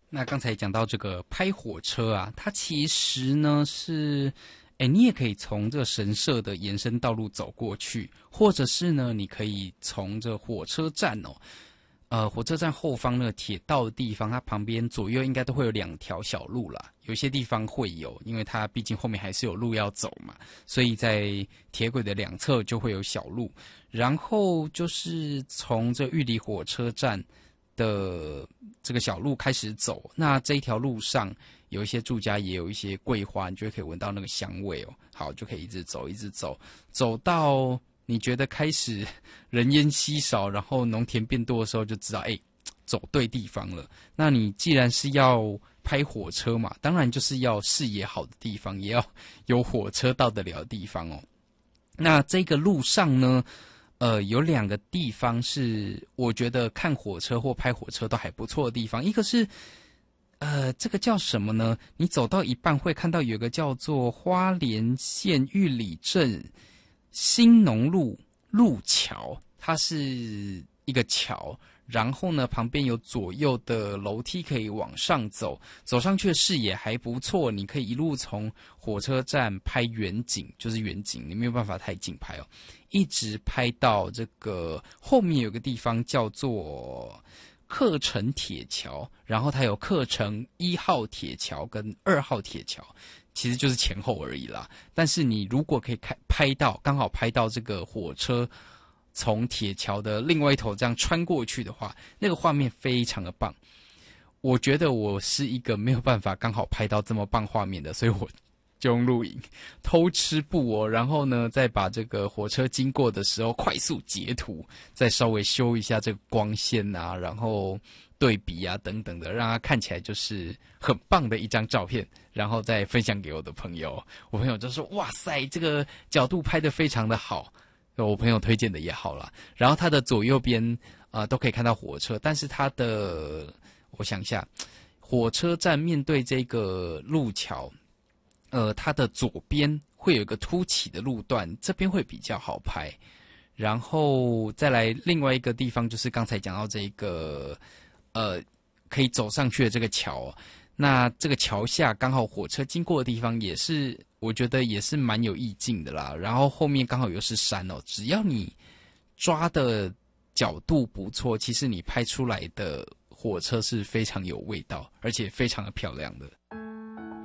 那刚才讲到这个拍火车啊，它其实呢是，你也可以从这个神社的延伸道路走过去，或者是呢，你可以从这火车站火车站后方那个铁道的地方，它旁边左右应该都会有2条小路啦。有些地方会有，因为它毕竟后面还是有路要走嘛，所以在铁轨的2侧就会有小路。然后就是从这玉里火车站的这个小路开始走，那这一条路上有一些住家，也有一些桂花，你就可以闻到那个香味哦。好，就可以一直走，一直走，走到你觉得开始人烟稀少，然后农田变多的时候，就知道走对地方了。那你既然是要拍火车嘛，当然就是要视野好的地方，也要有火车到得了的地方哦。那这个路上呢，有2个地方是我觉得看火车或拍火车都还不错的地方。一个是这个叫什么呢？你走到一半会看到有个叫做花莲县玉里镇新农路桥，它是一个桥，然后呢旁边有左右的楼梯可以往上走，走上去的视野还不错，你可以一路从火车站拍远景，就是远景，你没有办法太近拍哦，一直拍到这个后面有个地方叫做客城铁桥，然后它有客城1号铁桥跟2号铁桥，其实就是前后而已啦。但是你如果可以拍到，刚好拍到这个火车从铁桥的另外一头这样穿过去的话，那个画面非常的棒。我觉得我是一个没有办法刚好拍到这么棒画面的，所以我就用录影偷吃布哦，然后呢再把这个火车经过的时候快速截图，再稍微修一下这个光线啊，然后对比啊等等的，让它看起来就是很棒的一张照片，然后再分享给我的朋友。我朋友就说哇塞，这个角度拍得非常的好，我朋友推荐的也好啦。然后它的左右边都可以看到火车，但是它的我想一下，火车站面对这个路桥，它的左边会有一个凸起的路段，这边会比较好拍。然后再来另外一个地方，就是刚才讲到这个可以走上去的这个桥，那这个桥下刚好火车经过的地方，也是我觉得也是蛮有意境的啦。然后后面刚好又是山哦，只要你抓的角度不错，其实你拍出来的火车是非常有味道，而且非常的漂亮的。